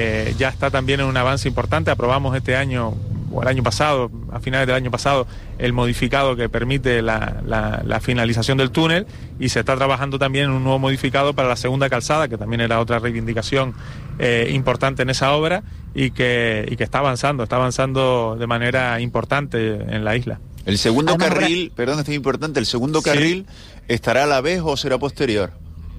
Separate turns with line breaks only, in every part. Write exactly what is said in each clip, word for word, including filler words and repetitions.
Eh, ya está también en un avance importante. Aprobamos este año, o el año pasado, a finales del año pasado, el modificado que permite la, la, la finalización del túnel, y se está trabajando también en un nuevo modificado para la segunda calzada, que también era otra reivindicación eh, importante en esa obra, y que, y que está avanzando, está avanzando de manera importante en la isla.
El segundo
Además,
carril, ahora... perdón, esto es importante, ¿el segundo carril sí. estará a la vez o será posterior?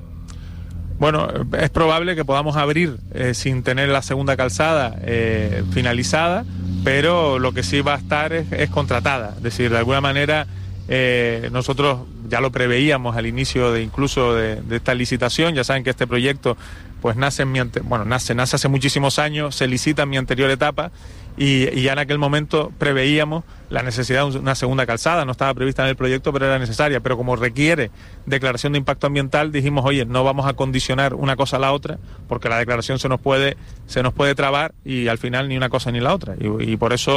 Bueno, es probable que podamos abrir eh, sin tener la segunda calzada eh, finalizada, pero lo que sí va a estar es, es contratada. Es decir, de alguna manera eh, nosotros ya lo preveíamos al inicio de incluso de, de esta licitación. Ya saben que este proyecto pues nace en mi ante, bueno nace nace hace muchísimos años, se licita en mi anterior etapa, y, y ya en aquel momento preveíamos la necesidad de una segunda calzada. No estaba prevista en el proyecto, pero era necesaria. Pero como requiere declaración de impacto ambiental, dijimos, oye, no vamos a condicionar una cosa a la otra, porque la declaración se nos puede se nos puede trabar, y al final ni una cosa ni la otra. Y, y por eso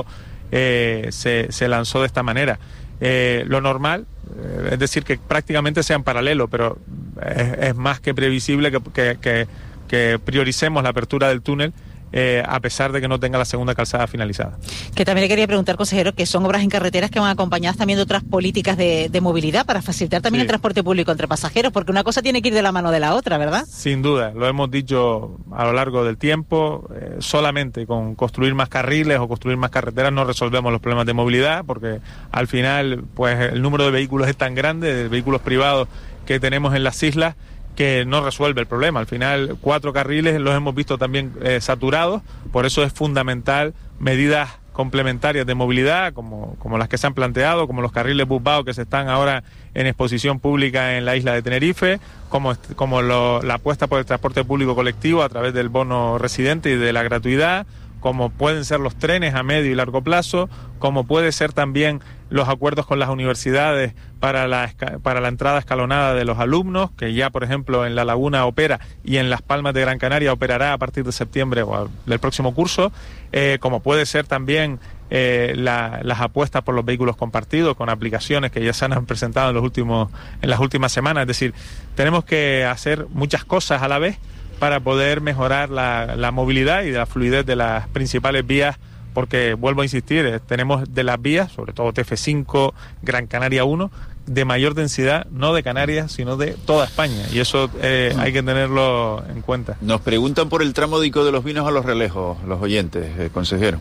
eh, se, se lanzó de esta manera. Eh, lo normal, eh, es decir, que prácticamente sean paralelos, pero es, es más que previsible que, que, que, que prioricemos la apertura del túnel, Eh, a pesar de que no tenga la segunda calzada finalizada.
Que también le quería preguntar, consejero, que son obras en carreteras que van acompañadas también de otras políticas de, de movilidad para facilitar también sí. el transporte público entre pasajeros, porque una cosa tiene que ir de la mano de la otra, ¿verdad?
Sin duda, lo hemos dicho a lo largo del tiempo, eh, solamente con construir más carriles o construir más carreteras no resolvemos los problemas de movilidad, porque al final pues el número de vehículos es tan grande, de vehículos privados que tenemos en las islas, que no resuelve el problema. Al final, cuatro carriles los hemos visto también eh, saturados, por eso es fundamental medidas complementarias de movilidad, como, como las que se han planteado, como los carriles Busbao que se están ahora en exposición pública en la isla de Tenerife, como, como lo, la apuesta por el transporte público colectivo a través del bono residente y de la gratuidad, como pueden ser los trenes a medio y largo plazo, como puede ser también los acuerdos con las universidades para la, para la entrada escalonada de los alumnos, que ya, por ejemplo, en La Laguna opera y en Las Palmas de Gran Canaria operará a partir de septiembre o del próximo curso, eh, como puede ser también eh, la, las apuestas por los vehículos compartidos con aplicaciones que ya se han presentado en, los últimos, en las últimas semanas. Es decir, tenemos que hacer muchas cosas a la vez para poder mejorar la, la movilidad y la fluidez de las principales vías, porque, vuelvo a insistir, eh, tenemos de las vías, sobre todo T F cinco, Gran Canaria uno, de mayor densidad, no de Canarias, sino de toda España, y eso eh, hay que tenerlo en cuenta.
Nos preguntan por el tramo de Ico de los Vinos a Los Relejos, los oyentes, eh, consejero.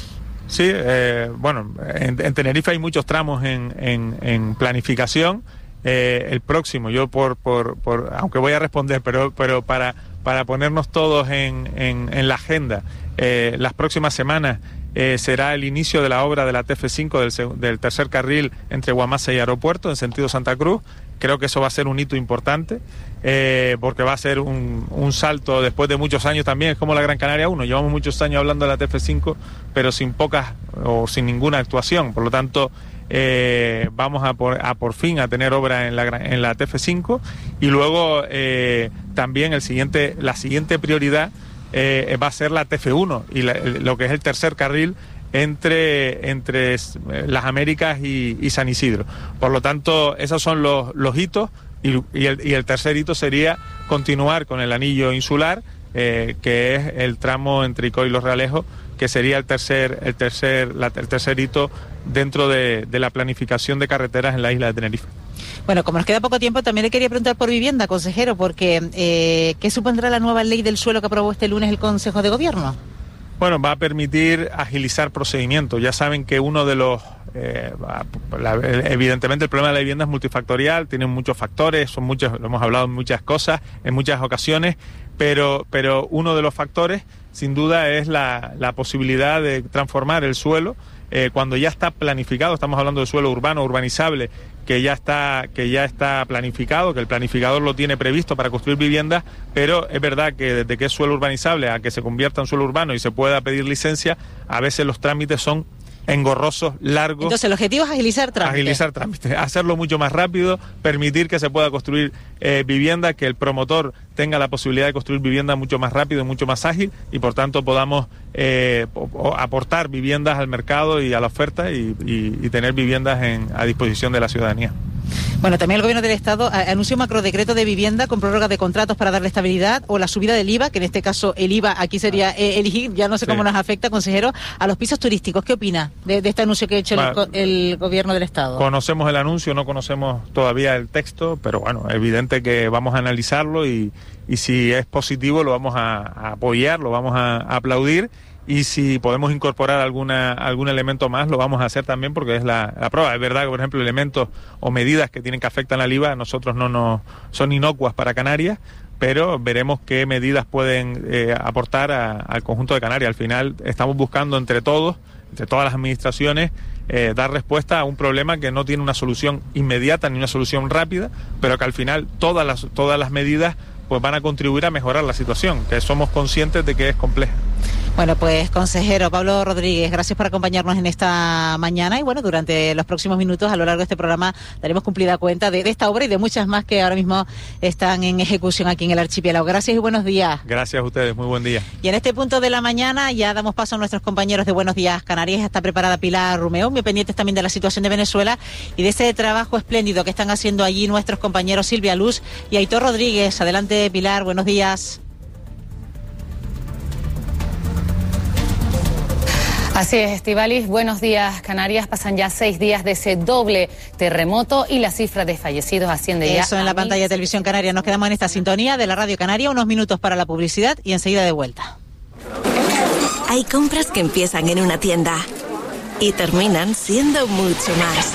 Sí, eh, bueno, en, en Tenerife hay muchos tramos en, en, en planificación. Eh, el próximo, yo por, por, por aunque voy a responder, pero, pero para, para ponernos todos en, en, en la agenda, eh, las próximas semanas eh, será el inicio de la obra de la T F cinco del, del tercer carril entre Guamasa y Aeropuerto en sentido Santa Cruz. Creo que eso va a ser un hito importante, eh, porque va a ser un, un salto después de muchos años también. Es como la Gran Canaria uno, llevamos muchos años hablando de la T F cinco, pero sin pocas o sin ninguna actuación. Por lo tanto, eh, vamos a por, a por fin a tener obra en la, en la T F cinco, y luego eh, también el siguiente, la siguiente prioridad eh, va a ser la T F uno y la, lo que es el tercer carril entre, entre las Américas y, y San Isidro. Por lo tanto, esos son los, los hitos, y, y, el, y el tercer hito sería continuar con el anillo insular, eh, que es el tramo entre Icó y Los Realejos, que sería el tercer, el tercer, la, el tercer hito dentro de, de la planificación de carreteras en la isla de Tenerife.
Bueno, como nos queda poco tiempo, también le quería preguntar por vivienda, consejero, porque eh, ¿qué supondrá la nueva ley del suelo que aprobó este lunes el Consejo de Gobierno?
Bueno, va a permitir agilizar procedimientos. Ya saben que uno de los... Eh, la, evidentemente el problema de la vivienda es multifactorial, tiene muchos factores, son muchos, lo hemos hablado en muchas cosas, en muchas ocasiones, pero, pero uno de los factores, sin duda, es la, la posibilidad de transformar el suelo eh, cuando ya está planificado. Estamos hablando de suelo urbano, urbanizable, que ya está que ya está planificado, que el planificador lo tiene previsto para construir viviendas, pero es verdad que desde que es suelo urbanizable a que se convierta en suelo urbano y se pueda pedir licencia, a veces los trámites son engorrosos, largos.
Entonces el objetivo es agilizar trámites.
Agilizar trámites, hacerlo mucho más rápido, permitir que se pueda construir eh, vivienda, que el promotor tenga la posibilidad de construir vivienda mucho más rápido y mucho más ágil, y por tanto podamos eh, aportar viviendas al mercado y a la oferta, y, y, y tener viviendas en, a disposición de la ciudadanía.
Bueno, también el Gobierno del Estado anunció un macrodecreto de vivienda con prórroga de contratos para darle estabilidad, o la subida del I V A, que en este caso el I V A aquí sería eh, elegir, ya no sé sí. cómo nos afecta, consejero, a los pisos turísticos. ¿Qué opina de, de este anuncio que ha hecho bueno, el, el Gobierno del Estado?
Conocemos el anuncio, no conocemos todavía el texto, pero bueno, evidente que vamos a analizarlo y, y si es positivo lo vamos a, a apoyar, lo vamos a, a aplaudir. Y si podemos incorporar alguna algún elemento más, lo vamos a hacer también porque es la, la prueba. Es verdad que, por ejemplo, elementos o medidas que tienen que afectar al I V A, a nosotros no nos son inocuas para Canarias, pero veremos qué medidas pueden eh, aportar a, al conjunto de Canarias. Al final estamos buscando entre todos, entre todas las administraciones, eh, dar respuesta a un problema que no tiene una solución inmediata ni una solución rápida, pero que al final todas las, todas las medidas pues van a contribuir a mejorar la situación, que somos conscientes de que es compleja.
Bueno, pues consejero Pablo Rodríguez, gracias por acompañarnos en esta mañana y bueno, durante los próximos minutos a lo largo de este programa daremos cumplida cuenta de, de esta obra y de muchas más que ahora mismo están en ejecución aquí en el archipiélago. Gracias y buenos días.
Gracias a ustedes, muy buen día.
Y en este punto de la mañana ya damos paso a nuestros compañeros de Buenos Días Canarias. Está preparada Pilar Rumeo, muy pendientes también de la situación de Venezuela y de ese trabajo espléndido que están haciendo allí nuestros compañeros Silvia Luz y Aitor Rodríguez. Adelante Pilar, buenos días.
Así es, Estíbaliz. Buenos días, Canarias. Pasan ya seis días de ese doble terremoto y la cifra de fallecidos asciende ya.
Eso en la pantalla de Televisión Canaria. Nos quedamos en esta sintonía de la Radio Canaria. Unos minutos para la publicidad y enseguida de vuelta.
Hay compras que empiezan en una tienda y terminan siendo mucho más.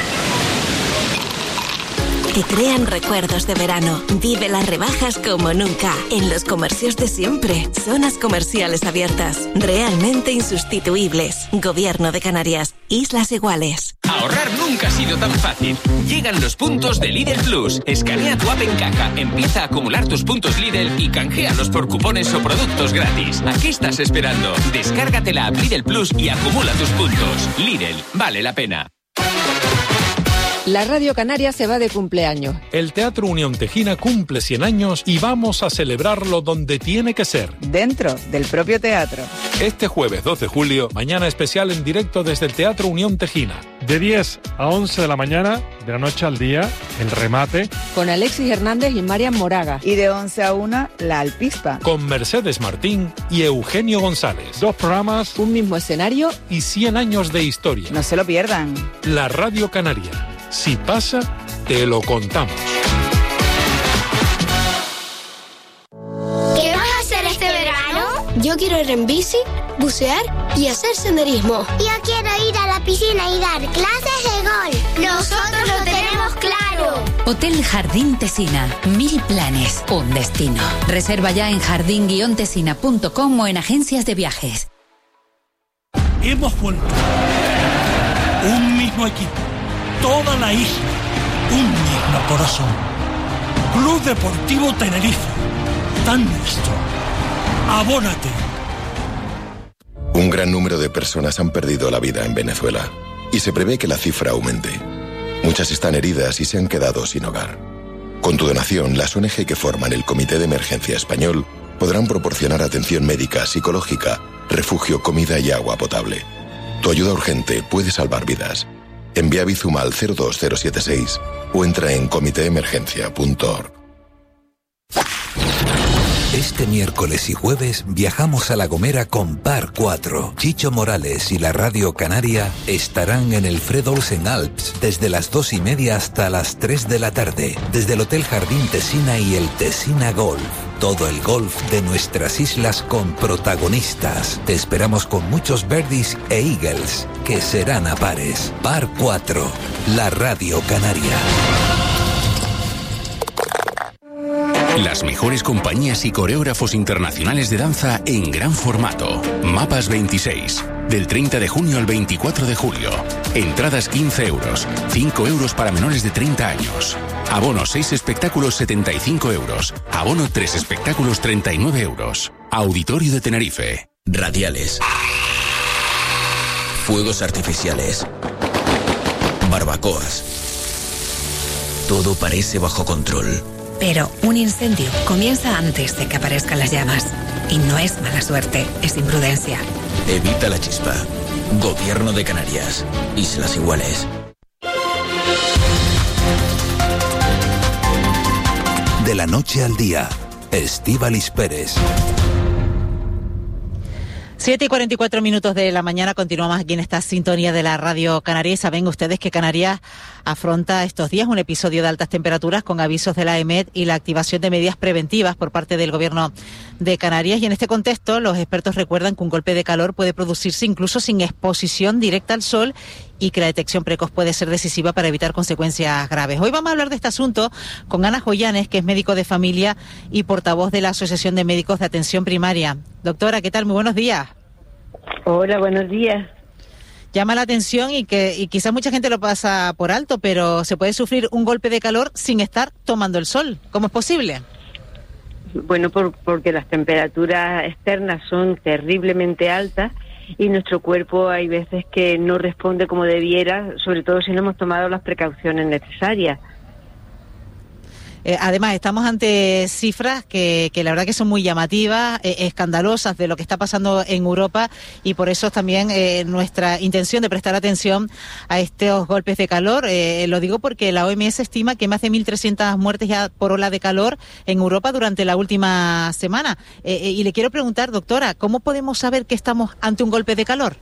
Que crean recuerdos de verano. Vive las rebajas como nunca. En los comercios de siempre. Zonas comerciales abiertas. Realmente insustituibles. Gobierno de Canarias. Islas Iguales.
Ahorrar nunca ha sido tan fácil. Llegan los puntos de Lidl Plus. Escanea tu app en caja, empieza a acumular tus puntos Lidl y canjealos por cupones o productos gratis. ¿A qué estás esperando? Descárgate la app Lidl Plus y acumula tus puntos. Lidl, vale la pena.
La Radio Canaria se va de cumpleaños.
El Teatro Unión Tejina cumple cien años y vamos a celebrarlo donde tiene que ser.
Dentro del propio teatro.
Este jueves dos de julio, mañana especial en directo desde el Teatro Unión Tejina.
De diez a once de la mañana, de la noche al día, el remate.
Con Alexis Hernández y Marian Moraga.
Y de once a una, La Alpispa.
Con Mercedes Martín y Eugenio González.
Dos programas.
Un mismo escenario.
Y cien años de historia.
No se lo pierdan.
La Radio Canaria. Si pasa, te lo contamos.
¿Qué vas a hacer este verano? Yo quiero ir en bici, bucear y hacer senderismo.
Yo quiero ir a la piscina y dar clases de golf.
Nosotros lo tenemos claro.
Hotel Jardín Tesina. Mil planes, un destino. Reserva ya en jardín guion tesina punto com o en agencias de viajes.
Hemos vuelto. Un mismo equipo. Toda la isla, un mismo corazón. Club Deportivo Tenerife, tan nuestro. Abónate.
Un gran número de personas han perdido la vida en Venezuela y se prevé que la cifra aumente. Muchas están heridas y se han quedado sin hogar. Con tu donación, las O N G que forman el Comité de Emergencia Español podrán proporcionar atención médica, psicológica, refugio, comida y agua potable. Tu ayuda urgente puede salvar vidas. Envía Bizum al cero dos cero siete seis o entra en comité emergencia punto org.
Este miércoles y jueves viajamos a La Gomera con Par cuatro. Chicho Morales y la Radio Canaria estarán en el Fred Olsen Alps desde las dos y media hasta las tres de la tarde, desde el Hotel Jardín Tesina y el Tesina Golf. Todo el golf de nuestras islas con protagonistas. Te esperamos con muchos birdies e eagles, que serán a pares. Par cuatro, la Radio Canaria.
Las mejores compañías y coreógrafos internacionales de danza en gran formato. Mapas veintiséis. Del treinta de junio al veinticuatro de julio. Entradas quince euros. cinco euros para menores de treinta años. Abono seis espectáculos setenta y cinco euros. Abono tres espectáculos treinta y nueve euros. Auditorio de Tenerife.
Radiales. Fuegos artificiales. Barbacoas. Todo parece bajo control.
Pero un incendio comienza antes de que aparezcan las llamas. Y no es mala suerte, es imprudencia.
Evita la chispa. Gobierno de Canarias. Islas Iguales.
De la noche al día, Estíbaliz Pérez.
siete y cuarenta y cuatro minutos de la mañana, continuamos aquí en esta sintonía de la Radio Canaria. Y saben ustedes que Canarias afronta estos días un episodio de altas temperaturas con avisos de la E M E D y la activación de medidas preventivas por parte del Gobierno de Canarias. Y en este contexto, los expertos recuerdan que un golpe de calor puede producirse incluso sin exposición directa al sol y que la detección precoz puede ser decisiva para evitar consecuencias graves. Hoy vamos a hablar de este asunto con Ana Joyanes, que es médico de familia y portavoz de la Asociación de Médicos de Atención Primaria. Doctora, ¿qué tal? Muy buenos días.
Hola, buenos días.
Llama la atención y que y quizás mucha gente lo pasa por alto, pero se puede sufrir un golpe de calor sin estar tomando el sol. ¿Cómo es posible?
Bueno, por, porque las temperaturas externas son terriblemente altas y nuestro cuerpo hay veces que no responde como debiera, sobre todo si no hemos tomado las precauciones necesarias.
Eh, además, estamos ante cifras que, que la verdad que son muy llamativas, eh, escandalosas de lo que está pasando en Europa, y por eso también eh, nuestra intención de prestar atención a estos golpes de calor. Eh, lo digo porque la O M S estima que más de mil trescientas muertes ya por ola de calor en Europa durante la última semana. Eh, eh, y le quiero preguntar, doctora, ¿cómo podemos saber que estamos ante un golpe de calor?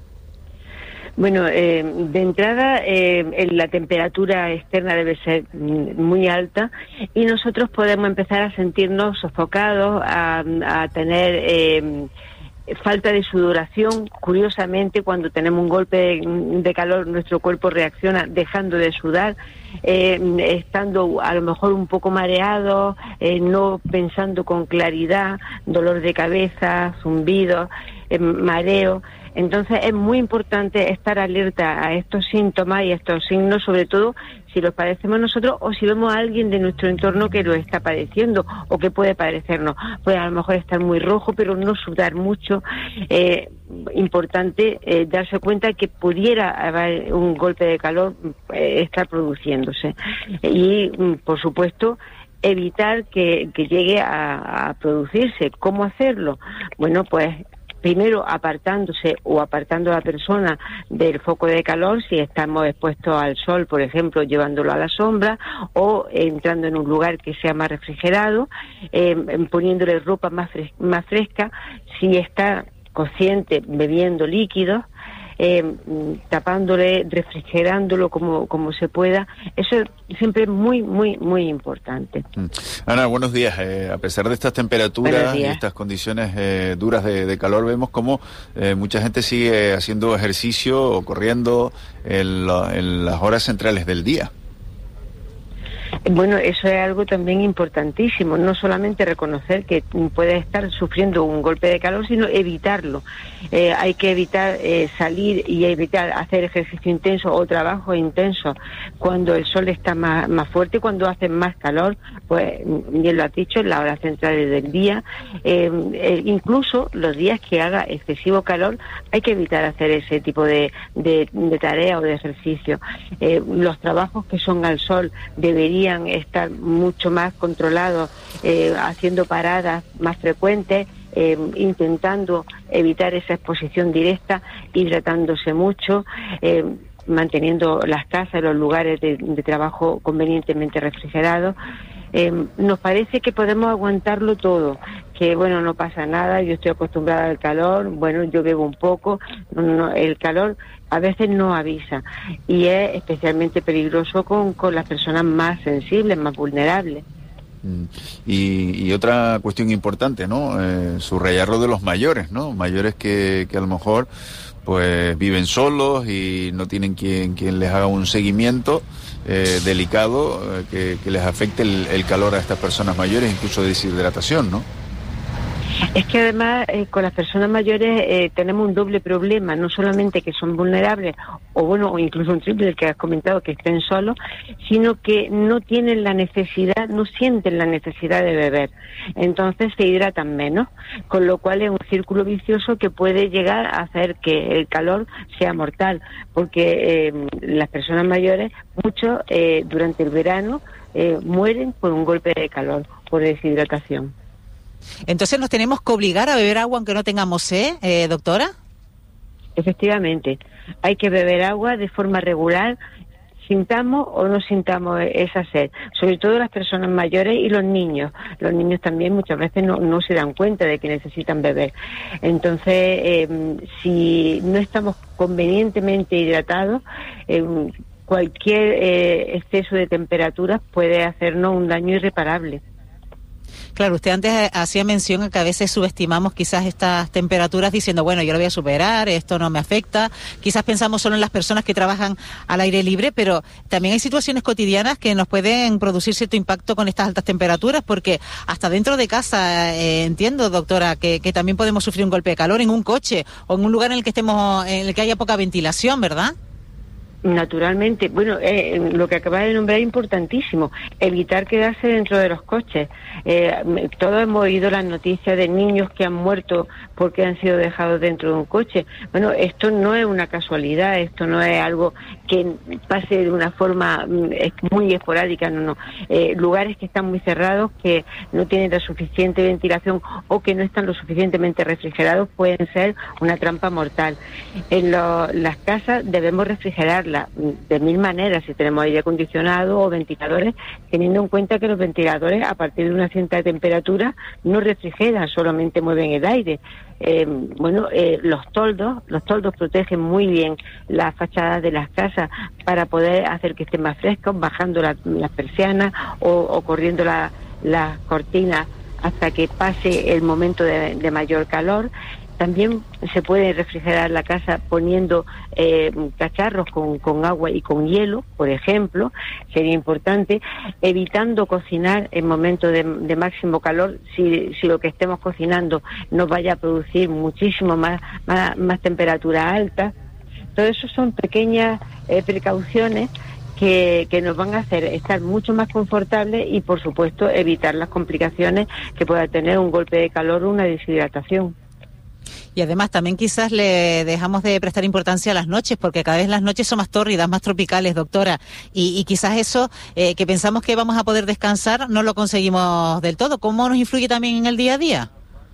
Bueno, eh, de entrada eh, la temperatura externa debe ser muy alta y nosotros podemos empezar a sentirnos sofocados, a, a tener eh, falta de sudoración. Curiosamente, cuando tenemos un golpe de, de calor, nuestro cuerpo reacciona dejando de sudar, eh, estando a lo mejor un poco mareado, eh, no pensando con claridad, dolor de cabeza, zumbido, eh, mareo. Entonces es muy importante estar alerta a estos síntomas y a estos signos, sobre todo si los padecemos nosotros o si vemos a alguien de nuestro entorno que lo está padeciendo o que puede padecernos. Puede a lo mejor estar muy rojo, pero no sudar mucho. Eh, importante eh, darse cuenta que pudiera haber un golpe de calor eh, estar produciéndose. Y, por supuesto, evitar que, que llegue a, a producirse. ¿Cómo hacerlo? Bueno, pues primero apartándose o apartando a la persona del foco de calor si estamos expuestos al sol, por ejemplo, llevándolo a la sombra o entrando en un lugar que sea más refrigerado, eh, poniéndole ropa más, fres- más fresca, si está consciente bebiendo líquidos, eh, tapándole, refrigerándolo como, como se pueda. Eso siempre es muy, muy, muy importante.
Ana, buenos días. Eh, a pesar de estas temperaturas y estas condiciones eh, duras de, de calor, vemos como eh, mucha gente sigue haciendo ejercicio o corriendo en, la, en las horas centrales del día.
Bueno, eso es algo también importantísimo, no solamente reconocer que puede estar sufriendo un golpe de calor, sino evitarlo. Eh, hay que evitar eh, salir y evitar hacer ejercicio intenso o trabajo intenso cuando el sol está más, más fuerte, cuando hace más calor, pues bien lo has dicho, en las horas centrales del día. Eh, eh, incluso los días que haga excesivo calor, hay que evitar hacer ese tipo de, de, de tarea o de ejercicio. Eh, los trabajos que son al sol deberían estar mucho más controlados, eh, haciendo paradas más frecuentes, eh, intentando evitar esa exposición directa, hidratándose mucho, eh, manteniendo las casas, los lugares de, de trabajo convenientemente refrigerados. Eh, nos parece que podemos aguantarlo todo, que bueno, no pasa nada, yo estoy acostumbrada al calor, bueno, yo bebo un poco, no, no, el calor a veces no avisa y es especialmente peligroso con, con las personas más sensibles, más vulnerables.
Y, y otra cuestión importante, ¿no? Eh, subrayarlo de los mayores, ¿no? Mayores que, que a lo mejor pues viven solos y no tienen quien, quien les haga un seguimiento eh, delicado eh, que, que les afecte el, el calor a estas personas mayores, incluso deshidratación, ¿no?
Es que además eh, con las personas mayores eh, tenemos un doble problema, no solamente que son vulnerables, o bueno, o incluso un triple, el que has comentado, que estén solos, sino que no tienen la necesidad, no sienten la necesidad de beber. Entonces se hidratan menos, con lo cual es un círculo vicioso que puede llegar a hacer que el calor sea mortal, porque eh, las personas mayores, muchos eh, durante el verano, eh, mueren por un golpe de calor, por deshidratación.
Entonces, ¿nos tenemos que obligar a beber agua aunque no tengamos sed, eh, doctora?
Efectivamente, hay que beber agua de forma regular, sintamos o no sintamos esa sed, sobre todo las personas mayores y los niños. Los niños también muchas veces no, no se dan cuenta de que necesitan beber. Entonces, eh, si no estamos convenientemente hidratados, eh, cualquier eh, exceso de temperaturas puede hacernos un daño irreparable.
Claro, usted antes hacía mención a que a veces subestimamos quizás estas temperaturas diciendo, bueno, yo lo voy a superar, esto no me afecta. Quizás pensamos solo en las personas que trabajan al aire libre, pero también hay situaciones cotidianas que nos pueden producir cierto impacto con estas altas temperaturas, porque hasta dentro de casa, eh, entiendo, doctora, que, que también podemos sufrir un golpe de calor en un coche o en un lugar en el que estemos, en el que haya poca ventilación, ¿verdad?
Naturalmente. Bueno, eh, lo que acaba de nombrar es importantísimo, evitar quedarse dentro de los coches. Eh, todos hemos oído las noticias de niños que han muerto porque han sido dejados dentro de un coche. Bueno, esto no es una casualidad, esto no es algo que pase de una forma muy esporádica, no, no. Eh, lugares que están muy cerrados, que no tienen la suficiente ventilación o que no están lo suficientemente refrigerados pueden ser una trampa mortal. En lo, las casas debemos refrigerarlas de mil maneras, si tenemos aire acondicionado o ventiladores, teniendo en cuenta que los ventiladores a partir de una cierta temperatura no refrigeran, solamente mueven el aire. Eh, bueno, eh, los toldos, los toldos protegen muy bien las fachadas de las casas para poder hacer que estén más frescos, bajando la, las persianas o, o corriendo la, las cortinas hasta que pase el momento de, de mayor calor. También se puede refrigerar la casa poniendo eh, cacharros con, con agua y con hielo, por ejemplo, sería importante, evitando cocinar en momentos de, de máximo calor, si, si lo que estemos cocinando nos vaya a producir muchísimo más, más, más temperatura alta. Todo eso son pequeñas eh, precauciones que, que nos van a hacer estar mucho más confortables y, por supuesto, evitar las complicaciones que pueda tener un golpe de calor o una deshidratación.
Y además también quizás le dejamos de prestar importancia a las noches, porque cada vez las noches son más tórridas, más tropicales, doctora, y, y quizás eso eh, que pensamos que vamos a poder descansar no lo conseguimos del todo. ¿Cómo nos influye también en el día a día?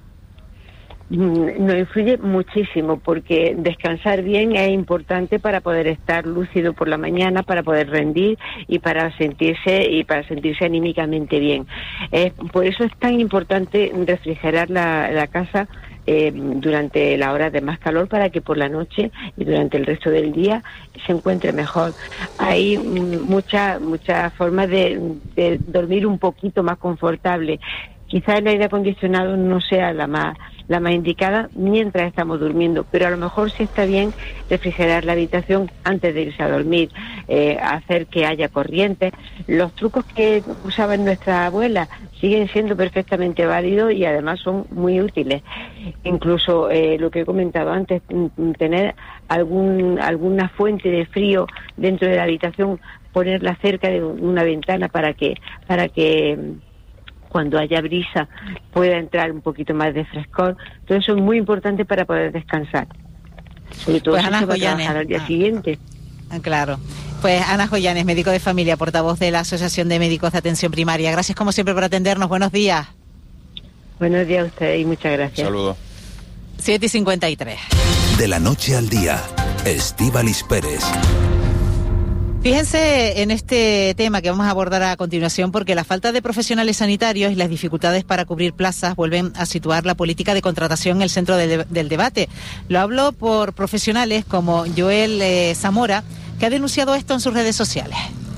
Nos influye muchísimo, porque descansar bien es importante para poder estar lúcido por la mañana, para poder rendir y para sentirse y para sentirse anímicamente bien. Eh, por eso es tan importante refrigerar la, la casa Eh, durante la hora de más calor, para que por la noche y durante el resto del día se encuentre mejor. Hay muchas muchas formas de, de dormir un poquito más confortable. Quizás el aire acondicionado no sea la más la más indicada mientras estamos durmiendo, pero a lo mejor sí está bien refrigerar la habitación antes de irse a dormir, eh, hacer que haya corriente. Los trucos que usaban nuestras abuelas siguen siendo perfectamente válidos y además son muy útiles. Incluso eh, lo que he comentado antes, tener algún alguna fuente de frío dentro de la habitación, ponerla cerca de una ventana para que para que cuando haya brisa pueda entrar un poquito más de frescor. Todo eso es muy importante para poder descansar. Sobre todo
pues
si
Ana
se va a
Joyanes,
trabajar al día
ah,
siguiente.
Claro. Pues Ana Joyanes, médico de familia, portavoz de la Asociación de Médicos de Atención Primaria. Gracias como siempre por atendernos. Buenos días.
Buenos días a ustedes y muchas gracias.
Saludos.
siete y cincuenta y tres.
De la noche al día, Estíbaliz Pérez.
Fíjense en este tema que vamos a abordar a continuación, porque la falta de profesionales sanitarios y las dificultades para cubrir plazas vuelven a situar la política de contratación en el centro del, del debate. Lo hablo por profesionales como Joel eh, Zamora, que ha denunciado esto en sus redes sociales.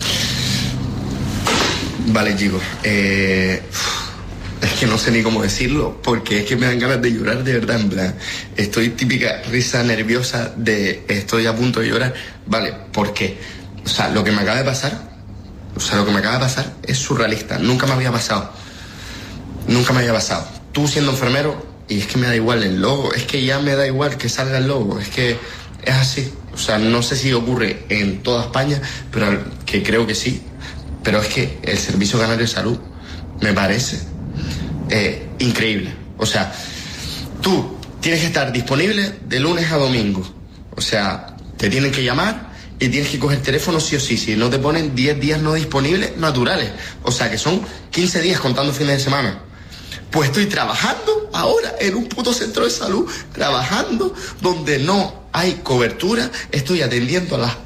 Vale, chicos, eh, es que no sé ni cómo decirlo, porque es que me dan ganas de llorar de verdad, en plan, estoy típica risa nerviosa de estoy a punto de llorar. Vale, ¿por qué? O sea, lo que me acaba de pasar, o sea, lo que me acaba de pasar es surrealista. Nunca me había pasado. Nunca me había pasado. Tú siendo enfermero, y es que me da igual el logo, es que ya me da igual que salga el logo, es que es así. O sea, no sé si ocurre en toda España, pero que creo que sí. Pero es que el Servicio Canario de Salud me parece eh, increíble. O sea, tú tienes que estar disponible de lunes a domingo. O sea, te tienen que llamar y tienes que coger teléfono sí o sí, si no te ponen diez días no disponibles naturales, o sea que son quince días contando fines de semana. Pues estoy trabajando ahora en un puto centro de salud, trabajando donde no hay cobertura, estoy atendiendo a las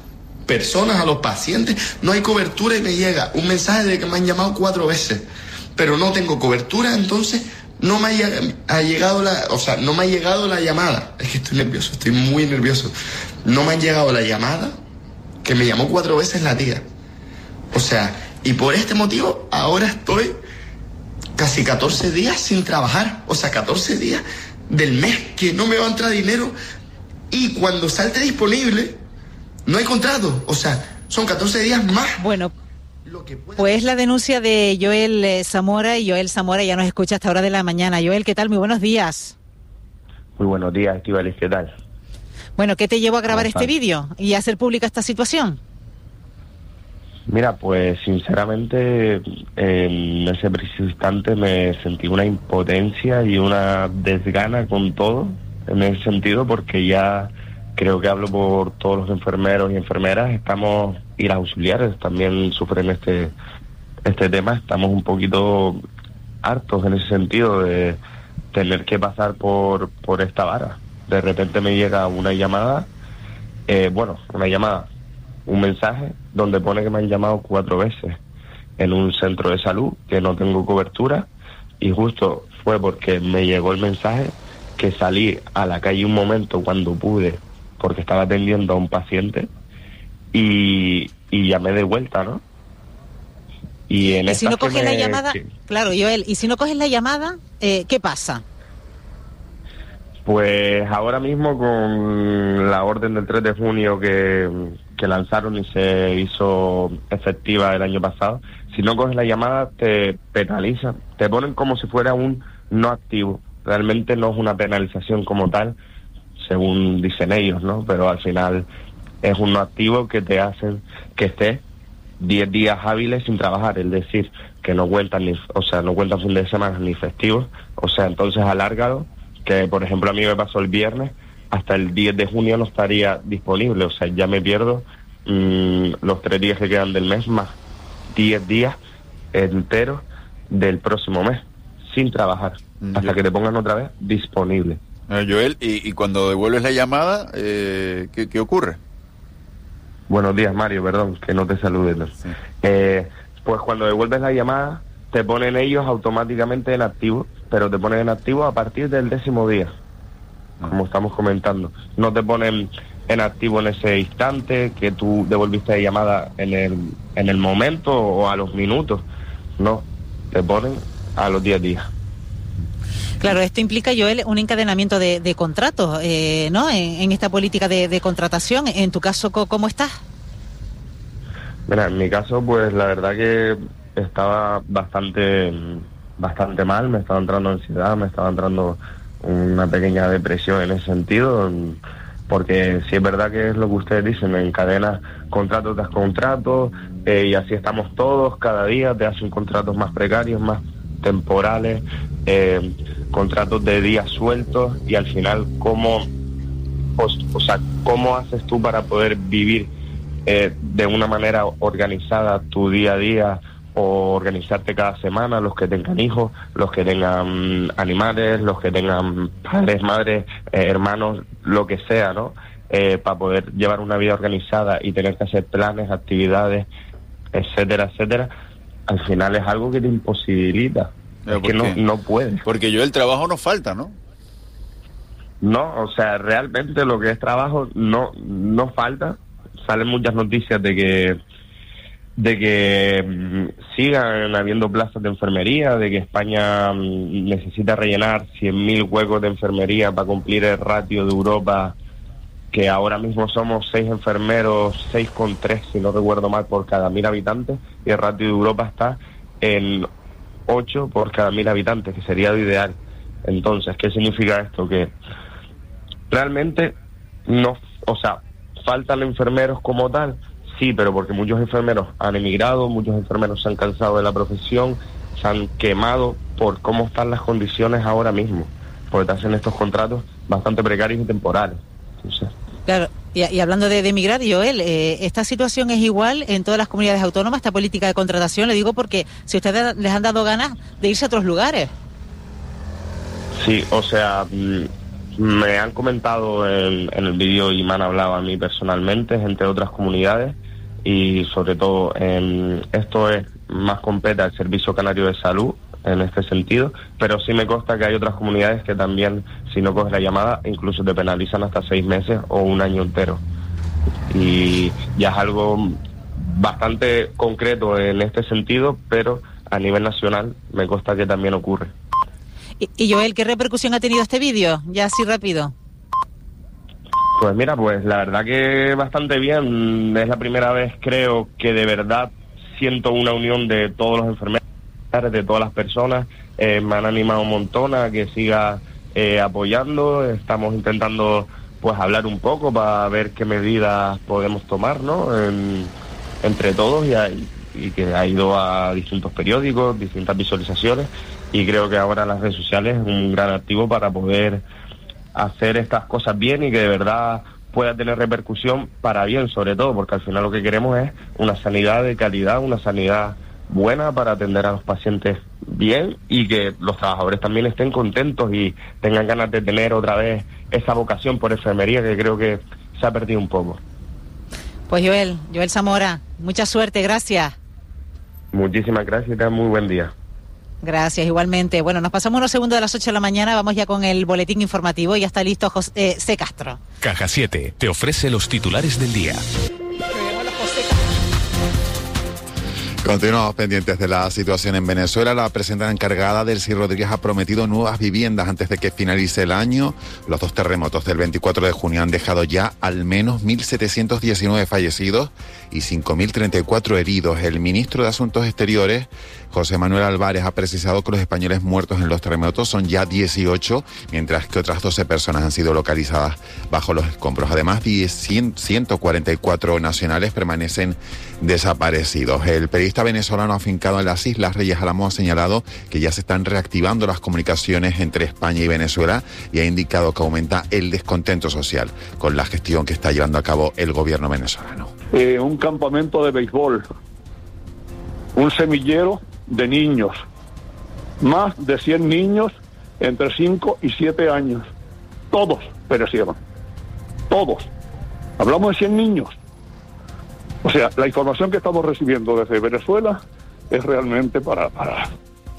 personas, a los pacientes. No hay cobertura y me llega un mensaje de que me han llamado cuatro veces, pero no tengo cobertura, entonces no me ha, ha llegado la, o sea, no me ha llegado la llamada. Es que estoy nervioso, estoy muy nervioso. No me ha llegado la llamada que me llamó cuatro veces la tía. O sea, y por este motivo ahora estoy casi catorce días sin trabajar. O sea, catorce días del mes que no me va a entrar dinero, y cuando salte disponible no hay contrato. O sea, son catorce días más.
Bueno, pues la denuncia de Joel eh, Zamora, y Joel Zamora ya nos escucha hasta hora de la mañana. Joel, ¿qué tal? Muy buenos días.
Muy buenos días, Estíbaliz, ¿qué tal?
Bueno, ¿qué te llevó a grabar este vídeo y a hacer pública esta situación?
Mira, pues sinceramente en ese preciso instante me sentí una impotencia y una desgana con todo, en ese sentido, porque ya creo que hablo por todos los enfermeros y enfermeras, estamos, y las auxiliares también sufren este este tema, estamos un poquito hartos en ese sentido de tener que pasar por, por esta vara. De repente me llega una llamada, eh, bueno, una llamada, un mensaje donde pone que me han llamado cuatro veces en un centro de salud, que no tengo cobertura, y justo fue porque me llegó el mensaje que salí a la calle un momento cuando pude, porque estaba atendiendo a un paciente, y, y llamé de vuelta, ¿no? Y, en
y si no coges
me...
la llamada,
sí.
Claro, Joel, y si no coges la llamada, eh, ¿qué pasa?
Pues ahora mismo con la orden del tres de junio que, que lanzaron y se hizo efectiva el año pasado, si no coges la llamada te penalizan, te ponen como si fuera un no activo. Realmente no es una penalización como tal, según dicen ellos, ¿no? Pero al final es un no activo que te hacen que estés diez días hábiles sin trabajar, es decir, que no cuentan ni, o sea, no cuentan fin de semana ni festivos, o sea, entonces alárgalo, que por ejemplo a mí me pasó el viernes, hasta el diez de junio no estaría disponible, o sea, ya me pierdo mmm, los tres días que quedan del mes, más diez días enteros del próximo mes, sin trabajar, hasta Yo... que te pongan otra vez disponible.
Eh, Joel, y, y cuando devuelves la llamada, eh, ¿qué, qué ocurre?
Buenos días, Mario, perdón, que no te saludé. ¿no? Sí. Eh, pues cuando devuelves la llamada, te ponen ellos automáticamente en activo, pero te ponen en activo a partir del décimo día, como estamos comentando. No te ponen en activo en ese instante que tú devolviste la llamada en el, en el momento o a los minutos. No, te ponen a los diez días.
Claro, esto implica, Joel, un encadenamiento de, de contratos, eh, ¿no? En, en esta política de, de contratación. En tu caso, ¿cómo estás?
Mira, en mi caso, pues la verdad que estaba bastante bastante mal, me estaba entrando ansiedad, me estaba entrando una pequeña depresión en ese sentido, porque sí es verdad que es lo que ustedes dicen, me encadena contrato tras contrato, eh, y así estamos todos, cada día te hacen contratos más precarios, más temporales, eh, contratos de días sueltos, y al final cómo, o, o sea, cómo haces tú para poder vivir eh, de una manera organizada tu día a día, o organizarte cada semana, los que tengan hijos, los que tengan animales, los que tengan padres, madres, eh, hermanos, lo que sea, ¿no? Eh, para poder llevar una vida organizada y tener que hacer planes, actividades, etcétera, etcétera, al final es algo que te imposibilita. Es que no, no puedes.
Porque yo el trabajo no falta, ¿no?
No, o sea, realmente lo que es trabajo no, no falta. Salen muchas noticias de que de que mmm, sigan habiendo plazas de enfermería, de que España mmm, necesita rellenar cien mil huecos de enfermería para cumplir el ratio de Europa, que ahora mismo somos seis enfermeros, seis con tres, si no recuerdo mal, por cada mil habitantes, y el ratio de Europa está en ocho por cada mil habitantes, que sería lo ideal. Entonces, ¿qué significa esto? Que realmente no, o sea, faltan enfermeros como tal, sí, pero porque muchos enfermeros han emigrado, muchos enfermeros se han cansado de la profesión, se han quemado por cómo están las condiciones ahora mismo, porque te hacen estos contratos bastante precarios y temporales. Entonces,
claro, y, y hablando de, de emigrar, Joel, eh, ¿esta situación es igual en todas las comunidades autónomas, esta política de contratación? Le digo porque si ustedes les han dado ganas de irse a otros lugares.
Sí, o sea, me han comentado en, en el vídeo y me han hablado a mí personalmente, entre otras comunidades, y sobre todo eh, esto es más compete al Servicio Canario de Salud en este sentido, pero sí me consta que hay otras comunidades que también, si no coges la llamada, incluso te penalizan hasta seis meses o un año entero. Y ya es algo bastante concreto en este sentido, pero a nivel nacional me consta que también ocurre.
Y, y Joel, ¿qué repercusión ha tenido este vídeo? Ya así rápido.
Pues mira, pues la verdad que bastante bien. Es la primera vez, creo, que de verdad siento una unión de todos los enfermeros, de todas las personas. Eh, me han animado un montón a que siga eh, apoyando. Estamos intentando pues hablar un poco para ver qué medidas podemos tomar, ¿no? En, entre todos, y, a, y que ha ido a distintos periódicos, distintas visualizaciones, y creo que ahora las redes sociales es un gran activo para poder hacer estas cosas bien y que de verdad pueda tener repercusión para bien, sobre todo, porque al final lo que queremos es una sanidad de calidad, una sanidad buena para atender a los pacientes bien, y que los trabajadores también estén contentos y tengan ganas de tener otra vez esa vocación por enfermería que creo que se ha perdido un poco.
Pues Joel, Joel Zamora, mucha suerte, gracias.
Muchísimas gracias y tengan muy buen día.
Gracias, igualmente. Bueno, nos pasamos unos segundos de las ocho de la mañana, vamos ya con el boletín informativo y ya está listo José eh, C. Castro.
Caja siete te ofrece los titulares del día.
Continuamos pendientes de la situación en Venezuela. La presidenta encargada, Delcy Rodríguez, ha prometido nuevas viviendas antes de que finalice el año. Los dos terremotos del veinticuatro de junio han dejado ya al menos mil setecientos diecinueve fallecidos y cinco mil treinta y cuatro heridos. El ministro de Asuntos Exteriores, José Manuel Álvarez, ha precisado que los españoles muertos en los terremotos son ya dieciocho, mientras que otras doce personas han sido localizadas bajo los escombros. Además, ciento cuarenta y cuatro nacionales permanecen desaparecidos. El periodista venezolano afincado en las Islas Reyes Álamo ha señalado que ya se están reactivando las comunicaciones entre España y Venezuela y ha indicado que aumenta el descontento social con la gestión que está llevando a cabo el gobierno venezolano.
Eh, un campamento de béisbol, un semillero de niños, más de cien niños entre cinco y siete años, todos perecieron, todos. Hablamos de cien niños. O sea, la información que estamos recibiendo desde Venezuela es realmente para... para...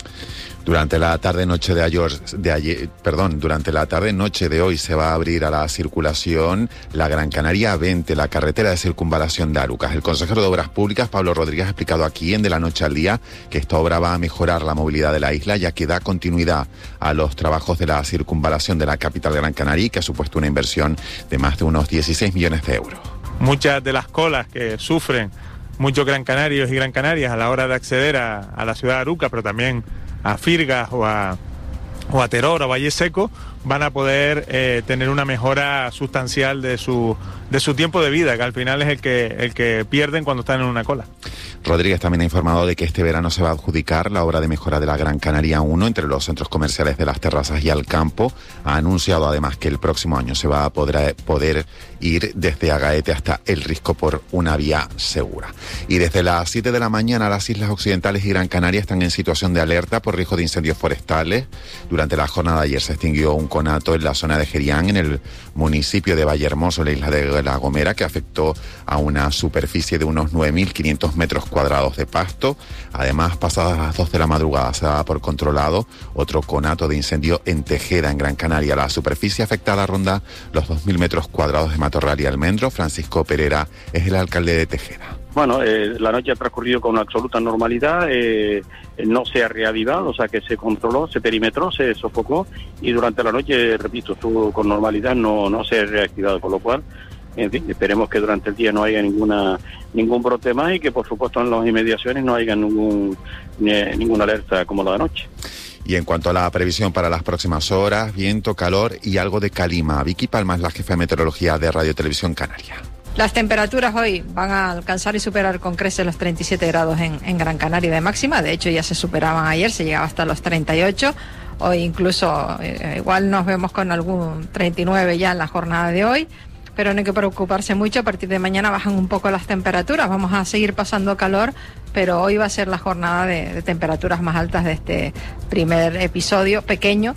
Durante la tarde-noche de ayer, de ayer, perdón, durante la tarde-noche de hoy se va a abrir a la circulación la Gran Canaria veinte, la carretera de circunvalación de Arucas. El consejero de Obras Públicas, Pablo Rodríguez, ha explicado aquí en De la Noche al Día que esta obra va a mejorar la movilidad de la isla, ya que da continuidad a los trabajos de la circunvalación de la capital Gran Canaria, y que ha supuesto una inversión de más de unos dieciséis millones de euros.
Muchas de las colas que sufren muchos gran canarios y gran canarias a la hora de acceder a, a la ciudad de Arucas, pero también a Firgas o a, o a Teror o Valle Seco, van a poder eh, tener una mejora sustancial de su de su tiempo de vida, que al final es el que el que pierden cuando están en una cola.
Rodríguez también ha informado de que este verano se va a adjudicar la obra de mejora de la Gran Canaria uno entre los centros comerciales de Las Terrazas y Alcampo. Ha anunciado además que el próximo año se va a poder, poder ir desde Agaete hasta El Risco por una vía segura. Y desde las siete de la mañana las Islas Occidentales y Gran Canaria están en situación de alerta por riesgo de incendios forestales. Durante la jornada de ayer se extinguió un conato en la zona de Jerián, en el municipio de Vallehermoso, en la isla de La Gomera, que afectó a una superficie de unos nueve mil quinientos metros cuadrados de pasto. Además, pasadas las dos de la madrugada se daba por controlado otro conato de incendio en Tejeda, en Gran Canaria. La superficie afectada ronda los dos mil metros cuadrados de matorral y almendro. Francisco Pereira es el alcalde de Tejeda.
Bueno, eh, la noche ha transcurrido con absoluta normalidad, eh, no se ha reavivado, o sea que se controló, se perimetró, se sofocó, y durante la noche, repito, estuvo con normalidad, no, no se ha reactivado, con lo cual, en fin, esperemos que durante el día no haya ninguna ningún brote más y que por supuesto en las inmediaciones no haya ningún eh, ninguna alerta como la de anoche.
Y en cuanto a la previsión para las próximas horas, viento, calor y algo de calima. Vicky Palmas, la jefa de meteorología de Radio Televisión Canaria.
Las temperaturas hoy van a alcanzar y superar con creces los treinta y siete grados en, en Gran Canaria de máxima. De hecho, ya se superaban ayer, se llegaba hasta los treinta y ocho. Hoy incluso eh, igual nos vemos con algún treinta y nueve ya en la jornada de hoy. Pero no hay que preocuparse mucho, a partir de mañana bajan un poco las temperaturas, vamos a seguir pasando calor, pero hoy va a ser la jornada de, de temperaturas más altas de este primer episodio pequeño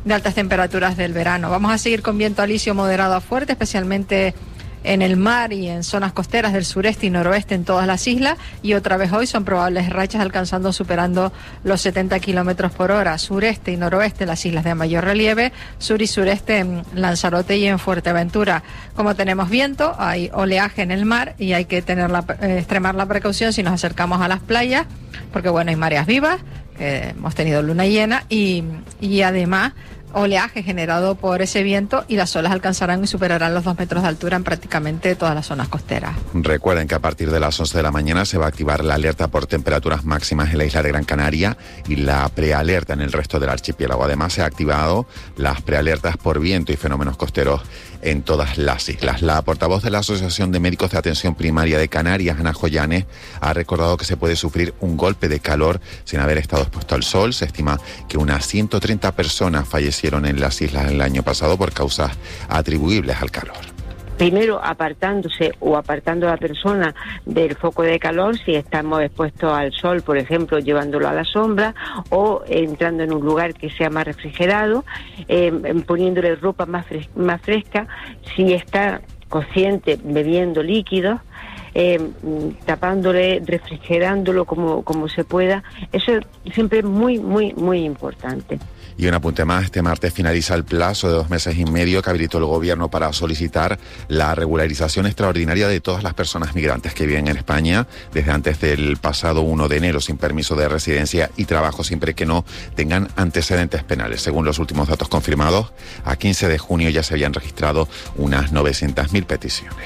de altas temperaturas del verano. Vamos a seguir con viento alisio moderado a fuerte, especialmente en el mar y en zonas costeras del sureste y noroeste en todas las islas, y otra vez hoy son probables rachas alcanzando, superando los setenta kilómetros por hora, sureste y noroeste en las islas de mayor relieve, sur y sureste en Lanzarote y en Fuerteventura. Como tenemos viento, hay oleaje en el mar y hay que tener la, eh, extremar la precaución si nos acercamos a las playas, porque bueno, hay mareas vivas, que hemos tenido luna llena y, y además oleaje generado por ese viento, y las olas alcanzarán y superarán los dos metros de altura en prácticamente todas las zonas costeras.
Recuerden que a partir de las once de la mañana se va a activar la alerta por temperaturas máximas en la isla de Gran Canaria y la prealerta en el resto del archipiélago. Además, se ha activado las prealertas por viento y fenómenos costeros en todas las islas. La portavoz de la Asociación de Médicos de Atención Primaria de Canarias, Ana Joyanes, ha recordado que se puede sufrir un golpe de calor sin haber estado expuesto al sol. Se estima que unas ciento treinta personas fallecieron en las islas el año pasado por causas atribuibles al calor.
Primero apartándose o apartando a la persona del foco de calor si estamos expuestos al sol, por ejemplo, llevándolo a la sombra, o entrando en un lugar que sea más refrigerado, eh, poniéndole ropa más, fres- más fresca, si está consciente bebiendo líquidos, eh, tapándole, refrigerándolo como, como se pueda. Eso siempre es muy, muy, muy importante.
Y un apunte más, este martes finaliza el plazo de dos meses y medio que habilitó el gobierno para solicitar la regularización extraordinaria de todas las personas migrantes que viven en España desde antes del pasado uno de enero sin permiso de residencia y trabajo, siempre que no tengan antecedentes penales. Según los últimos datos confirmados, a quince de junio ya se habían registrado unas novecientas mil peticiones.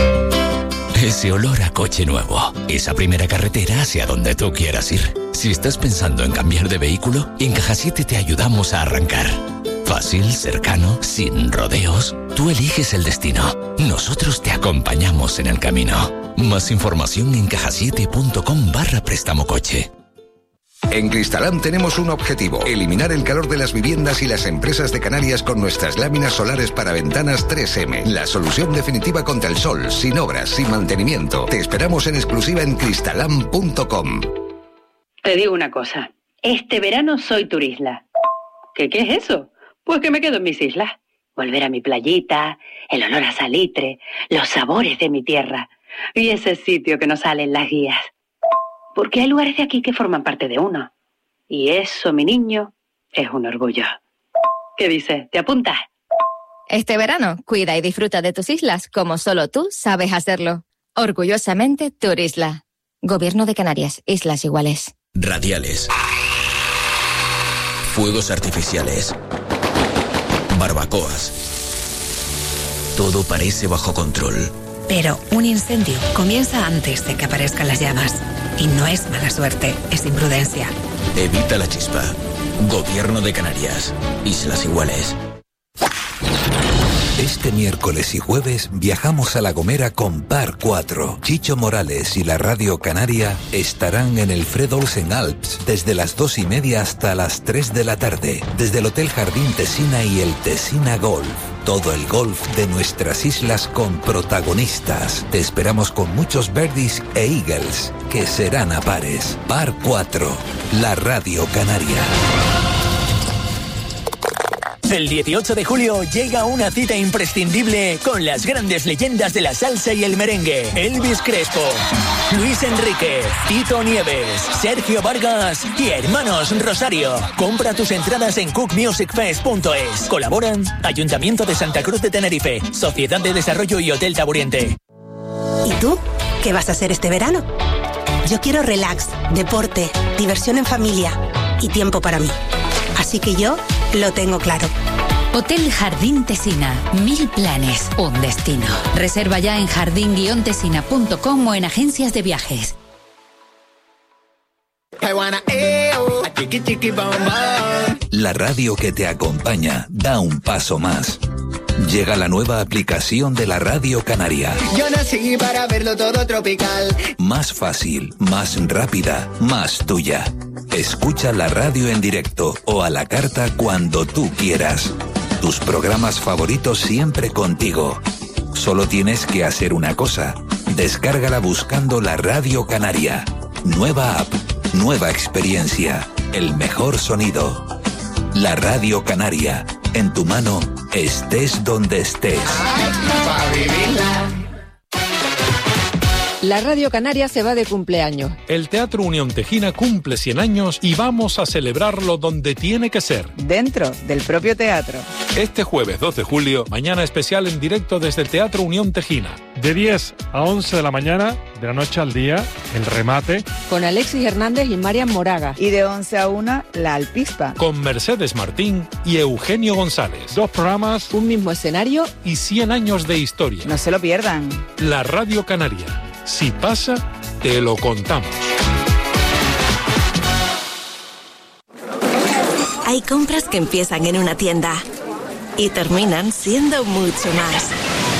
Ese olor a coche nuevo, esa primera carretera hacia donde tú quieras ir. Si estás pensando en cambiar de vehículo, en Caja siete te ayudamos a arrancar. Fácil, cercano, sin rodeos. Tú eliges el destino. Nosotros te acompañamos en el camino. Más información en cajasiete.com barra préstamo coche.
En Cristalam tenemos un objetivo: eliminar el calor de las viviendas y las empresas de Canarias con nuestras láminas solares para ventanas tres eme. La solución definitiva contra el sol, sin obras, sin mantenimiento. Te esperamos en exclusiva en cristalam punto com.
Te digo una cosa, este verano soy turisla. ¿Qué, qué es eso? Pues que me quedo en mis islas. Volver a mi playita, el olor a salitre, los sabores de mi tierra y ese sitio que nos sale en las guías. Porque hay lugares de aquí que forman parte de uno. Y eso, mi niño, es un orgullo. ¿Qué dices? ¿Te apuntas?
Este verano, cuida y disfruta de tus islas como solo tú sabes hacerlo. Orgullosamente Turisla. Gobierno de Canarias, Islas Iguales.
Radiales. Fuegos artificiales. Barbacoas. Todo parece bajo control.
Pero un incendio comienza antes de que aparezcan las llamas. Y no es mala suerte, es imprudencia.
Evita la chispa. Gobierno de Canarias. Islas Iguales.
Este miércoles y jueves viajamos a La Gomera con Par cuatro. Chicho Morales y la Radio Canaria estarán en el Fred Olsen Alps desde las dos y media hasta las tres de la tarde. Desde el Hotel Jardín Tesina y el Tesina Golf. Todo el golf de nuestras islas con protagonistas. Te esperamos con muchos birdies e eagles, que serán a pares. Par cuatro, la Radio Canaria.
El dieciocho de julio llega una cita imprescindible con las grandes leyendas de la salsa y el merengue. Elvis Crespo, Luis Enrique, Tito Nieves, Sergio Vargas y Hermanos Rosario. Compra tus entradas en cook music fest punto es. Colaboran Ayuntamiento de Santa Cruz de Tenerife, Sociedad de Desarrollo y Hotel Taburiente.
¿Y tú? ¿Qué vas a hacer este verano? Yo quiero relax, deporte, diversión en familia y tiempo para mí. Así que yo lo tengo claro.
Hotel Jardín Tesina. Mil planes, un destino. Reserva ya en jardín guion tesina punto com o en agencias de viajes.
La radio que te acompaña da un paso más. Llega la nueva aplicación de la Radio Canaria.
Yo nací para verlo todo tropical.
Más fácil, más rápida, más tuya. Escucha la radio en directo o a la carta cuando tú quieras. Tus programas favoritos siempre contigo. Solo tienes que hacer una cosa. Descárgala buscando la Radio Canaria. Nueva app, nueva experiencia, el mejor sonido. La Radio Canaria. En tu mano, estés donde estés.
La Radio Canaria se va de cumpleaños.
El Teatro Unión Tejina cumple cien años y vamos a celebrarlo donde tiene que ser.
Dentro del propio teatro.
Este jueves dos de julio, mañana especial en directo desde el Teatro Unión Tejina.
De diez a once de la mañana, de la noche al día, el remate.
Con Alexis Hernández y Marian Moraga.
Y de once a una, La Alpispa.
Con Mercedes Martín y Eugenio González.
Dos programas,
un mismo escenario
y cien años de historia.
No se lo pierdan.
La Radio Canaria. Si pasa, te lo contamos.
Hay compras que empiezan en una tienda y terminan siendo mucho más.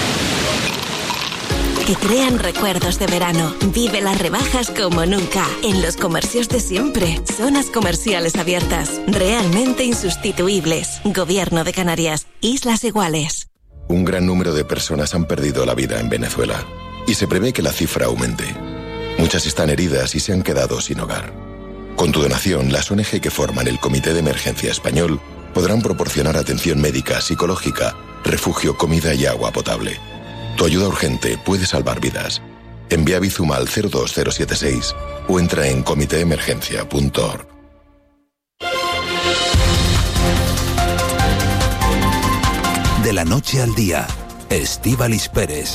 Que crean recuerdos de verano. Vive las rebajas como nunca. En los comercios de siempre. Zonas comerciales abiertas. Realmente insustituibles. Gobierno de Canarias. Islas Iguales.
Un gran número de personas han perdido la vida en Venezuela. Y se prevé que la cifra aumente. Muchas están heridas y se han quedado sin hogar. Con tu donación, las O N G que forman el Comité de Emergencia Español podrán proporcionar atención médica, psicológica, refugio, comida y agua potable. Tu ayuda urgente puede salvar vidas. Envía Bizum al cero dos cero siete seis o entra en comité emergencia punto org.
De la noche al día, Estíbaliz Pérez.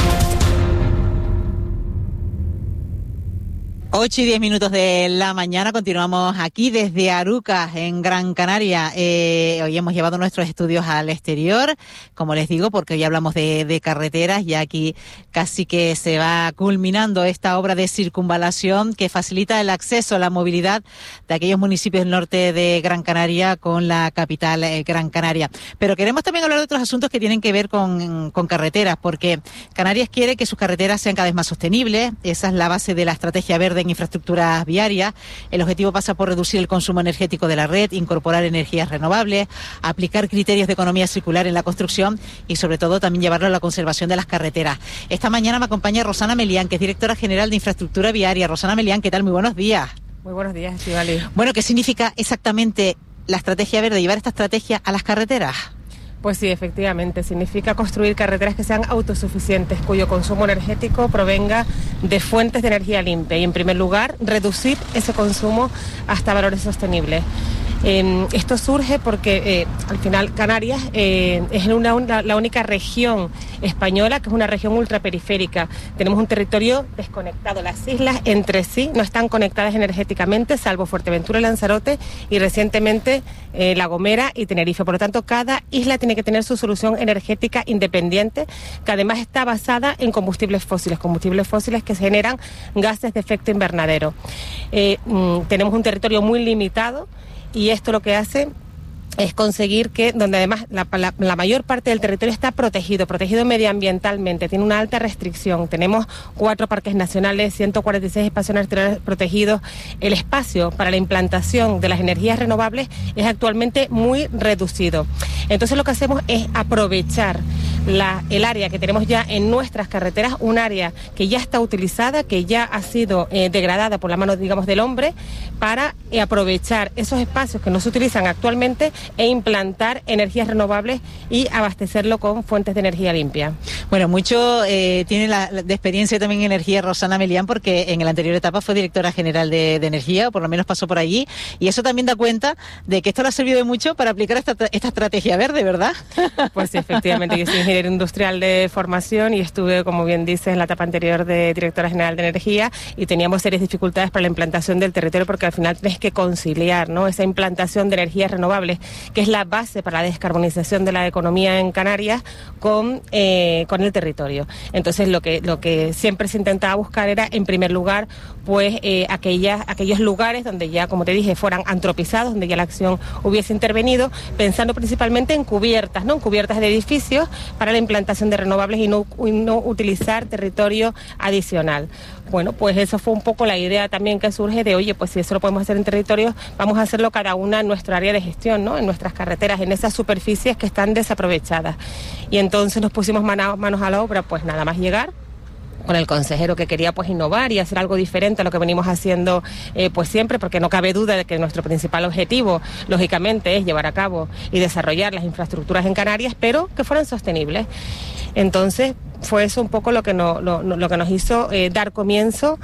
ocho y diez minutos de la mañana, continuamos aquí desde Aruca, en Gran Canaria. Eh, hoy hemos llevado nuestros estudios al exterior, como les digo, porque hoy hablamos de, de carreteras. Ya aquí casi que se va culminando esta obra de circunvalación que facilita el acceso, la movilidad de aquellos municipios del norte de Gran Canaria con la capital eh, Gran Canaria. Pero queremos también hablar de otros asuntos que tienen que ver con, con carreteras, porque Canarias quiere que sus carreteras sean cada vez más sostenibles. Esa es la base de la estrategia verde en infraestructuras viarias. El objetivo pasa por reducir el consumo energético de la red, incorporar energías renovables, aplicar criterios de economía circular en la construcción y sobre todo también llevarlo a la conservación de las carreteras. Esta mañana me acompaña Rosana Melián, que es directora general de infraestructura viaria. Rosana Melián, ¿qué tal? Muy buenos días.
Muy buenos días, Estíbaliz.
Bueno, ¿qué significa exactamente la estrategia verde, llevar esta estrategia a las carreteras?
Pues sí, efectivamente, significa construir carreteras que sean autosuficientes, cuyo consumo energético provenga de fuentes de energía limpia y, en primer lugar, reducir ese consumo hasta valores sostenibles. Eh, esto surge porque eh, al final Canarias eh, es una, una, la única región española que es una región ultraperiférica. Tenemos un territorio desconectado. Las islas entre sí no están conectadas energéticamente, salvo Fuerteventura y Lanzarote, y recientemente eh, La Gomera y Tenerife. Por lo tanto, cada isla tiene que tener su solución energética independiente, que además está basada en combustibles fósiles, combustibles fósiles que generan gases de efecto invernadero. Eh, mm, tenemos un territorio muy limitado. Y esto lo que hace es conseguir que, donde además la, la, la mayor parte del territorio está protegido, protegido medioambientalmente, tiene una alta restricción. Tenemos cuatro parques nacionales, ciento cuarenta y seis espacios naturales protegidos. El espacio para la implantación de las energías renovables es actualmente muy reducido. Entonces lo que hacemos es aprovechar la, el área que tenemos ya en nuestras carreteras, un área que ya está utilizada, que ya ha sido eh, degradada por la mano, digamos, del hombre, para eh, aprovechar esos espacios que no se utilizan actualmente e implantar energías renovables y abastecerlo con fuentes de energía limpia.
Bueno, mucho eh, tiene la, la de experiencia también en energía Rosana Melián, porque en la anterior etapa fue directora general de, de energía, o por lo menos pasó por allí, y eso también da cuenta de que esto le ha servido de mucho para aplicar esta, esta estrategia verde, ¿verdad?
Pues sí, efectivamente, yo soy ingeniero industrial de formación y estuve, como bien dices, en la etapa anterior de directora general de energía, y teníamos serias dificultades para la implantación del territorio, porque al final tienes que conciliar, ¿no?, esa implantación de energías renovables, que es la base para la descarbonización de la economía en Canarias, con, eh, con el territorio. Entonces lo que, lo que siempre se intentaba buscar era, en primer lugar, pues eh, aquellas, aquellos lugares donde ya, como te dije, fueran antropizados, donde ya la acción hubiese intervenido, pensando principalmente en cubiertas, ¿no?, en cubiertas de edificios para la implantación de renovables y no, y no utilizar territorio adicional. Bueno, pues eso fue un poco la idea también que surge de, oye, pues si eso lo podemos hacer en territorios, vamos a hacerlo cada una en nuestra área de gestión, ¿no?, en nuestras carreteras, en esas superficies que están desaprovechadas. Y entonces nos pusimos manos a la obra, pues nada más llegar, con el consejero que quería pues innovar y hacer algo diferente a lo que venimos haciendo eh, pues siempre, porque no cabe duda de que nuestro principal objetivo, lógicamente, es llevar a cabo y desarrollar las infraestructuras en Canarias, pero que fueran sostenibles. Entonces, fue eso un poco lo que, no, lo, lo que nos hizo eh, dar comienzo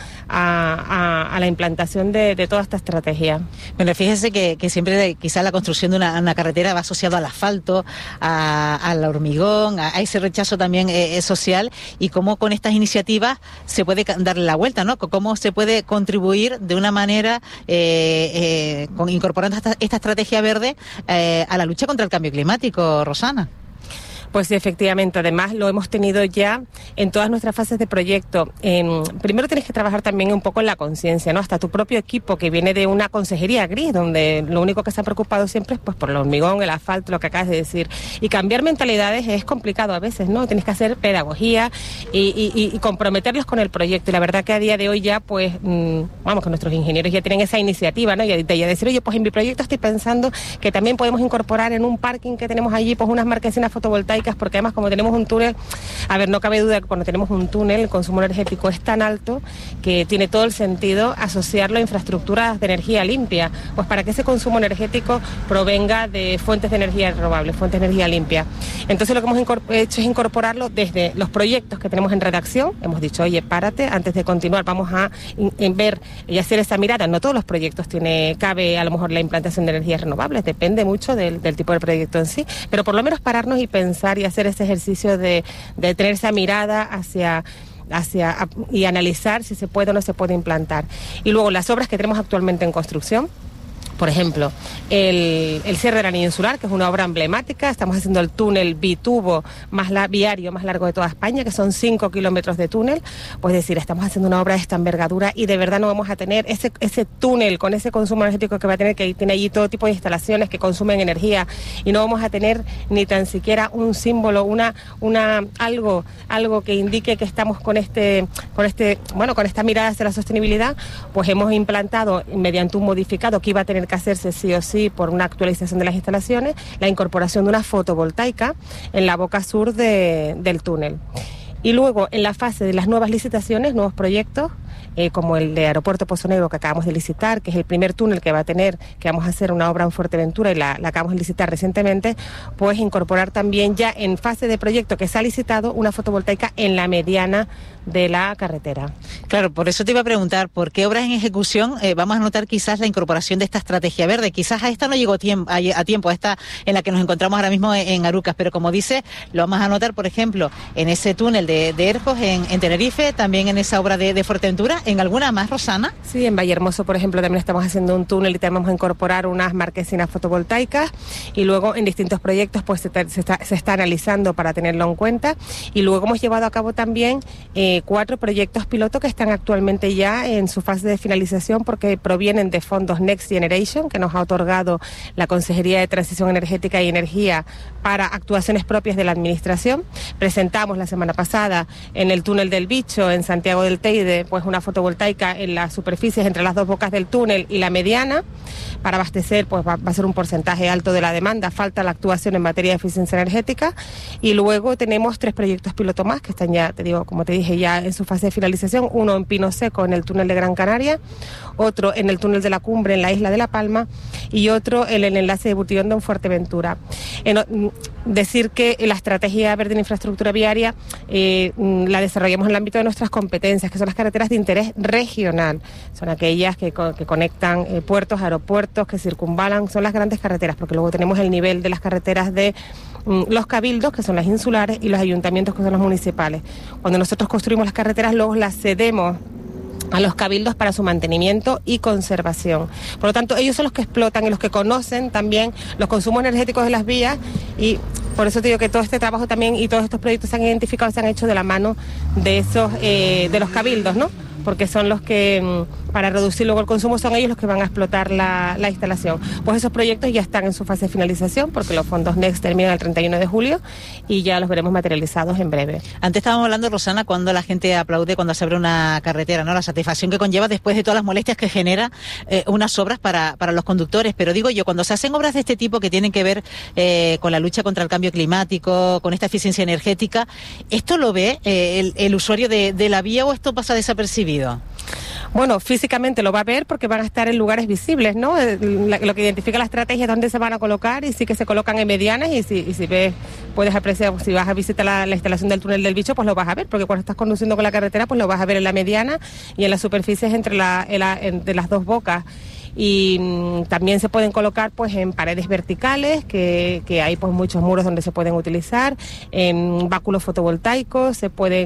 a, a, a la implantación de, de toda esta estrategia.
Bueno, fíjese que, que siempre quizás la construcción de una, una carretera va asociado al asfalto, a, al hormigón, a, a ese rechazo también eh, social, y cómo con estas iniciativas se puede darle la vuelta, ¿no? Cómo se puede contribuir de una manera eh, eh, con, incorporando esta, esta estrategia verde eh, a la lucha contra el cambio climático, Rosana.
Pues sí, efectivamente, además lo hemos tenido ya en todas nuestras fases de proyecto. Eh, primero tienes que trabajar también un poco en la conciencia, ¿no? Hasta tu propio equipo, que viene de una consejería gris, donde lo único que se ha preocupado siempre es pues por el hormigón, el asfalto, lo que acabas de decir. Y cambiar mentalidades es complicado a veces, ¿no? Tienes que hacer pedagogía y, y, y comprometerlos con el proyecto. Y la verdad que a día de hoy ya, pues, mmm, vamos, que nuestros ingenieros ya tienen esa iniciativa, ¿no? Y de, de decir, oye, pues en mi proyecto estoy pensando que también podemos incorporar en un parking que tenemos allí, pues unas marquesinas fotovoltaicas, porque además como tenemos un túnel, a ver, no cabe duda que cuando tenemos un túnel el consumo energético es tan alto que tiene todo el sentido asociarlo a infraestructuras de energía limpia, pues para que ese consumo energético provenga de fuentes de energía renovables, fuentes de energía limpia. Entonces lo que hemos hecho es incorporarlo desde los proyectos que tenemos en redacción. Hemos dicho, oye, párate, antes de continuar vamos a en ver y hacer esa mirada. No todos los proyectos tiene, cabe a lo mejor la implantación de energías renovables, depende mucho del, del tipo de proyecto en sí, pero por lo menos pararnos y pensar y hacer ese ejercicio de, de tener esa mirada hacia hacia y analizar si se puede o no se puede implantar. Y luego las obras que tenemos actualmente en construcción. Por ejemplo, el, el cierre del anillo insular, que es una obra emblemática. Estamos haciendo el túnel bitubo más la, viario más largo de toda España, que son cinco kilómetros de túnel. Pues decir, estamos haciendo una obra de esta envergadura y de verdad no vamos a tener ese, ese túnel con ese consumo energético que va a tener, que tiene allí todo tipo de instalaciones que consumen energía, y no vamos a tener ni tan siquiera un símbolo, una, una algo, algo que indique que estamos con este, con este, bueno, con esta mirada hacia la sostenibilidad. Pues hemos implantado mediante un modificado que iba a tener que hacerse sí o sí por una actualización de las instalaciones, la incorporación de una fotovoltaica en la boca sur de, del túnel. Y luego, en la fase de las nuevas licitaciones, nuevos proyectos, eh, como el de Aeropuerto Pozo Negro que acabamos de licitar, que es el primer túnel que va a tener, que vamos a hacer una obra en Fuerteventura y la, la acabamos de licitar recientemente, pues incorporar también ya en fase de proyecto que se ha licitado una fotovoltaica en la mediana de la carretera.
Claro, por eso te iba a preguntar, ¿por qué obras en ejecución eh, vamos a notar quizás la incorporación de esta estrategia verde? Quizás a esta no llegó tiempo, a, a tiempo, a esta en la que nos encontramos ahora mismo en, en Arucas, pero como dice, lo vamos a notar, por ejemplo, en ese túnel de, de Erjos, en, en Tenerife, también en esa obra de, de Fuerteventura. ¿En alguna más, Rosana?
Sí, en Vallehermoso, por ejemplo, también estamos haciendo un túnel y tenemos que incorporar unas marquesinas fotovoltaicas, y luego en distintos proyectos pues se, se, está, se está analizando para tenerlo en cuenta. Y luego hemos llevado a cabo también eh, cuatro proyectos piloto que están actualmente ya en su fase de finalización, porque provienen de fondos Next Generation, que nos ha otorgado la Consejería de Transición Energética y Energía para actuaciones propias de la Administración. Presentamos la semana pasada en el túnel del Bicho, en Santiago del Teide, pues una fotovoltaica en las superficies entre las dos bocas del túnel y la mediana, para abastecer, pues va, va a ser un porcentaje alto de la demanda. Falta la actuación en materia de eficiencia energética. Y luego tenemos tres proyectos piloto más que están ya, te digo, como te dije, ya en su fase de finalización. Uno en Pino Seco, en el túnel de Gran Canaria, otro en el túnel de la Cumbre, en la isla de La Palma, y otro en el enlace de Butiondo, en Fuerteventura. En, decir que la estrategia verde en infraestructura viaria eh, la desarrollamos en el ámbito de nuestras competencias, que son las carreteras de interés regional. Son aquellas que, que conectan eh, puertos, aeropuertos, que circunvalan, son las grandes carreteras, porque luego tenemos el nivel de las carreteras de mm, los cabildos, que son las insulares, y los ayuntamientos, que son los municipales. Cuando nosotros construimos las carreteras, luego las cedemos a los cabildos para su mantenimiento y conservación. Por lo tanto, ellos son los que explotan y los que conocen también los consumos energéticos de las vías, y por eso te digo que todo este trabajo también y todos estos proyectos se han identificado, se han hecho de la mano de esos, eh, de los cabildos, ¿no? Porque son los que para reducir luego el consumo, son ellos los que van a explotar la, la instalación. Pues esos proyectos ya están en su fase de finalización, porque los fondos Next terminan el treinta y uno de julio y ya los veremos materializados en breve.
Antes estábamos hablando, Rosana, cuando la gente aplaude cuando se abre una carretera, ¿no? La satisfacción que conlleva después de todas las molestias que genera eh, unas obras para, para los conductores. Pero digo yo, cuando se hacen obras de este tipo que tienen que ver eh, con la lucha contra el cambio climático, con esta eficiencia energética, ¿esto lo ve eh, el, el usuario de, de la vía o esto pasa desapercibido?
Bueno, físicamente lo va a ver porque van a estar en lugares visibles, ¿no? Lo que identifica la estrategia es dónde se van a colocar, y sí que se colocan en medianas, y si, y si ves, puedes apreciar, si vas a visitar la, la instalación del túnel del Bicho, pues lo vas a ver, porque cuando estás conduciendo con la carretera, pues lo vas a ver en la mediana y en las superficies entre, la, en la, entre las dos bocas. Y mmm, también se pueden colocar pues en paredes verticales, que, que hay pues muchos muros donde se pueden utilizar, en báculos fotovoltaicos, se pueden